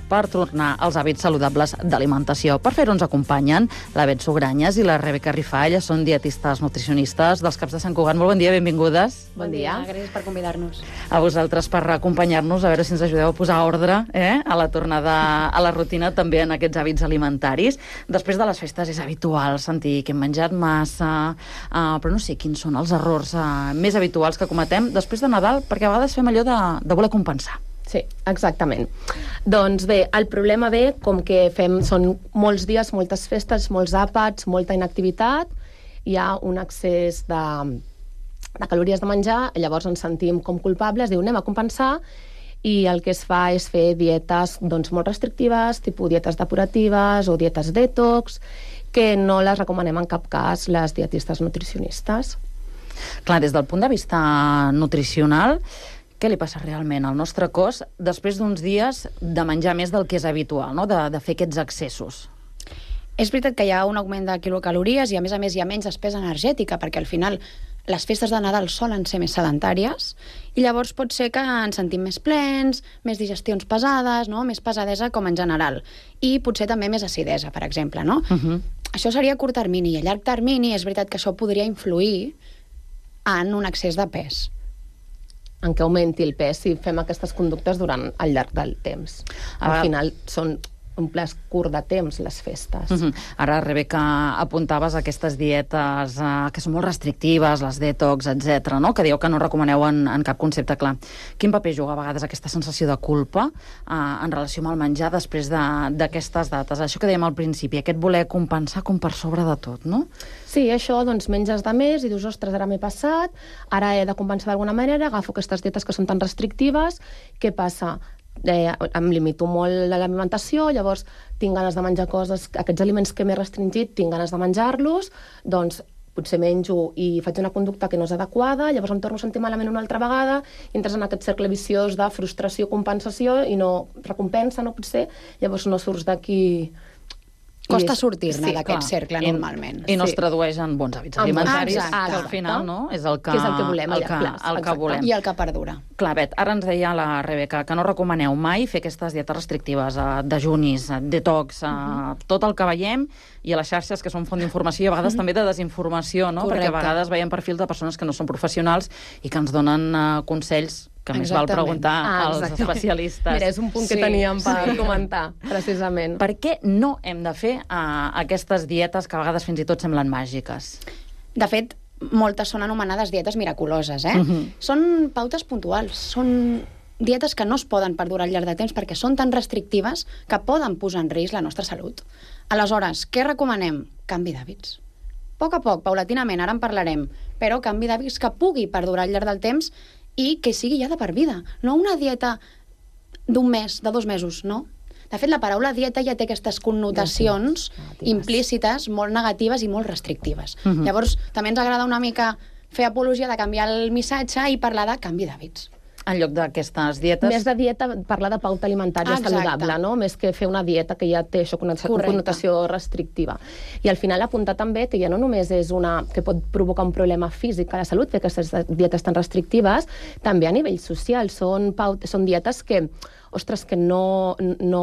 per tornar als hàbits saludables d'alimentació. Per fer-ho ens acompanyen la Bet Sugranyes i la Rebeca Rifà. Elles són dietistes nutricionistes dels Caps de Sant Cugat. Molt bon dia, benvingudes. Bon dia. Gràcies per convidar-nos. A vosaltres per acompanyar-nos, a veure si ens ajudeu a posar ordre a la tornada a la rutina, també en aquests hàbits alimentaris. Després de les festes és habitual sentir que hem menjat massa, però no sé quins són els errors més habituals que cometem després de Nadal, perquè a vegades fem allò de voler compensar. Sí, exactament. Doncs bé, el problema ve com que són molts dies, moltes festes, molts àpats, molta inactivitat, hi ha un excés de calories de menjar, llavors ens sentim com culpables, diu anem a compensar, i el que es fa és fer dietes molt restrictives, tipus dietes depuratives o dietes detox, que no les recomanem en cap cas les dietistes nutricionistes. Clar, des del punt de vista nutricional, què li passa realment al nostre cos després d'uns dies de menjar més del que és habitual, no? de fer aquests excessos? És veritat que hi ha un augment de quilocalories i a més hi ha menys despesa energètica, perquè al final les festes de Nadal solen ser més sedentàries i llavors pot ser que ens sentim més plens, més digestions pesades, no? Més pesadesa com en general. I potser també més acidesa, per exemple, no? Això seria a curt termini, i a llarg termini és veritat que això podria influir en un excés de pes. En què augmenti el pes si fem aquestes conductes al llarg del temps. Al final són un ple curt de temps, les festes. Ara, Rebeca, apuntaves aquestes dietes que són molt restrictives, les detox, etc., no? Que dieu que no recomaneu en cap concepte clar. Quin paper juga a vegades aquesta sensació de culpa en relació amb el menjar després d'aquestes dates? Això que dèiem al principi, aquest voler compensar com per sobre de tot, no? Sí, això, menges de més i dius, ostres, ara m'he passat, ara he de compensar d'alguna manera, agafo aquestes dietes que són tan restrictives, què passa? Em limito molt de l'alimentació, llavors tinc ganes de menjar coses, aquests aliments que m'he restringit, tinc ganes de menjar-los, doncs potser menjo i faig una conducta que no és adequada, llavors em torno a sentir malament una altra vegada, i entres en aquest cercle viciós de frustració, compensació, i no recompensa, no pot ser, llavors no surts d'aquí. Costa sortir-ne d'aquest cercle, normalment. I no es tradueix en bons hàbits alimentaris, que al final és el que volem. I el que perdura. Clar, Bet, ara ens deia la Rebeca que no recomaneu mai fer aquestes dietes restrictives, dejunis, detox, tot el que veiem, i a les xarxes que són font d'informació i a vegades també de desinformació, no? Perquè a vegades veiem perfils de persones que no són professionals i que ens donen consells que més val preguntar als especialistes. Mira, és un punt que teníem per comentar, precisament. Per què no hem de fer aquestes dietes que a vegades fins i tot semblen màgiques? De fet, moltes són anomenades dietes miraculoses, Són pautes puntuals, són dietes que no es poden perdurar al llarg de temps perquè són tan restrictives que poden posar en risc la nostra salut. Aleshores, què recomanem? Canvi d'hàbits. A poc, paulatinament, ara en parlarem, però canvi d'hàbits que pugui perdurar al llarg del temps i que sigui ja de per vida. No una dieta d'un mes, de 2 mesos, no. De fet, la paraula dieta ja té aquestes connotacions implícites, molt negatives i molt restrictives. Llavors, també ens agrada una mica fer apologia de canviar el missatge i parlar de canvi d'hàbits. En lloc d'aquestes dietes... Més de dieta, parlar de pauta alimentària saludable, no? Més que fer una dieta que ja té això, una connotació restrictiva. I al final apuntar també que ja no només és que pot provocar un problema físic a la salut, fer aquestes dietes tan restrictives, també a nivell social. Són dietes que, ostres, que no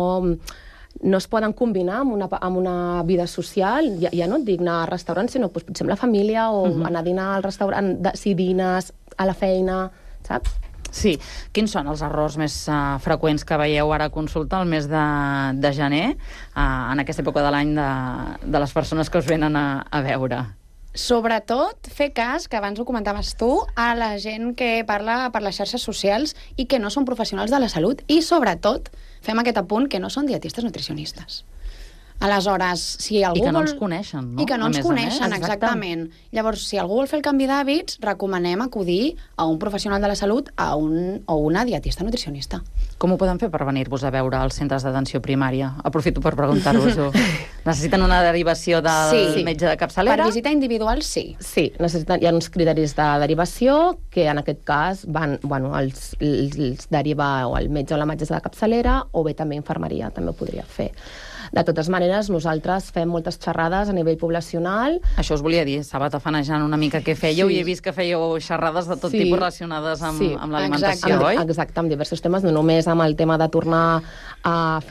es poden combinar amb una vida social. Ja no et dic anar a restaurants, sinó potser amb la família o anar a dinar al restaurant, si dines a la feina, saps? Sí. Quins són els errors més freqüents que veieu ara a consulta el mes de gener, en aquesta època de l'any de les persones que us venen a veure? Sobretot, fer cas, que abans ho comentaves tu, a la gent que parla per les xarxes socials i que no són professionals de la salut. I, sobretot, fem aquest apunt, que no són dietistes nutricionistes. Aleshores, si algú I que no ens coneixen, no? I que no ens coneixen, exactament. Llavors, si algú vol fer el canvi d'hàbits, recomanem acudir a un professional de la salut o una dietista nutricionista. Com ho poden fer per venir-vos a veure als centres d'atenció primària? Aprofito per preguntar-vos-ho. Necessiten una derivació del metge de capçalera? Per visita individual, sí. Sí, hi ha uns criteris de derivació que en aquest cas els deriva o el metge o la metgessa de capçalera o bé també infermeria, també ho podria fer. De totes maneres, nosaltres fem moltes xerrades a nivell poblacional. Això us volia dir, estava tafanejant una mica què fèieu i he vist que fèieu xerrades de tot tipus relacionades amb l'alimentació, oi? Exacte, amb diversos temes, no només amb el tema de tornar a